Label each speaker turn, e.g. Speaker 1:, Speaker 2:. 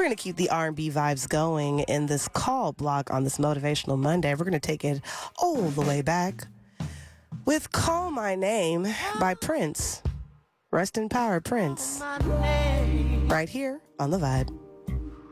Speaker 1: We're going to keep the R&B vibes going in this call block on this Motivational Monday. We're going to take it all the way back with Call My Name by Prince. Rest in power, Prince. Right here on The Vibe.